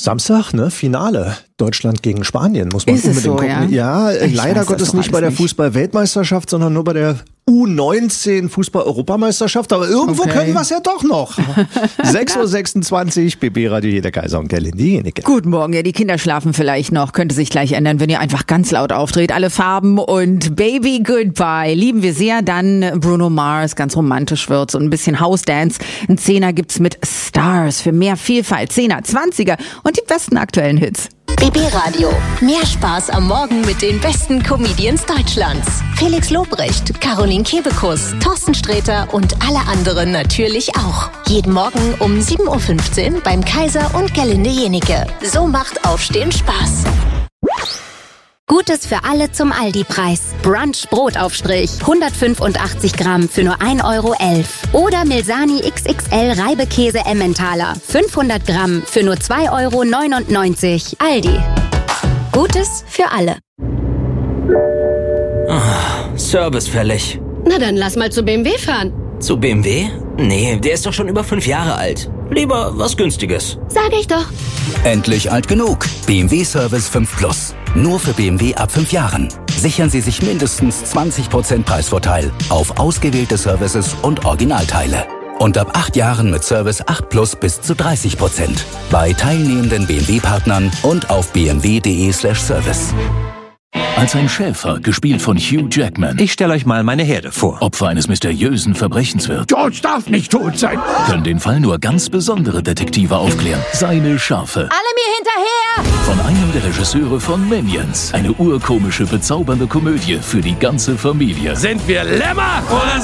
Samstag, ne? Finale. Deutschland gegen Spanien, muss man unbedingt gucken. Ja, leider Gottes nicht bei der Fußball-Weltmeisterschaft, sondern nur bei der U19 Fußball-Europameisterschaft. Aber irgendwo können wir es ja doch noch. 6.26 Uhr, BB Radio, hier der Kaiser und Gerlinde Jenike. Guten Morgen, ja, die Kinder schlafen vielleicht noch. Könnte sich gleich ändern, wenn ihr einfach ganz laut aufdreht. Alle Farben und Baby Goodbye. Lieben wir sehr. Dann Bruno Mars, ganz romantisch wird's und ein bisschen House-Dance. Ein 10er gibt's mit Stars für mehr Vielfalt. 10er, 20er und die besten aktuellen Hits. BB Radio. Mehr Spaß am Morgen mit den besten Comedians Deutschlands. Felix Lobrecht, Caroline Kebekus, Thorsten Sträter und alle anderen natürlich auch. Jeden Morgen um 7.15 Uhr beim Kaiser und Gerlinde Jenike. So macht Aufstehen Spaß. Gutes für alle zum Aldi-Preis. Brunch Brotaufstrich, 185 Gramm für nur 1,11 Euro. Oder Milsani XXL Reibekäse Emmentaler, 500 Gramm für nur 2,99 Euro. Aldi. Gutes für alle. Service fällig. Na dann lass mal zu BMW fahren. Zu BMW? Nee, der ist doch schon über 5 Jahre alt. Lieber was Günstiges. Sag ich doch. Endlich alt genug. BMW Service 5 Plus. Nur für BMW ab 5 Jahren. Sichern Sie sich mindestens 20% Preisvorteil auf ausgewählte Services und Originalteile. Und ab 8 Jahren mit Service 8 Plus bis zu 30%. Bei teilnehmenden BMW-Partnern und auf bmw.de/service. Als ein Schäfer, gespielt von Hugh Jackman. Ich stelle euch mal meine Herde vor. Opfer eines mysteriösen Verbrechens wird. George darf nicht tot sein. Können den Fall nur ganz besondere Detektive aufklären. Seine Schafe. Alle mir hinterher! Von einem der Regisseure von Minions. Eine urkomische, bezaubernde Komödie für die ganze Familie. Sind wir Lämmer oder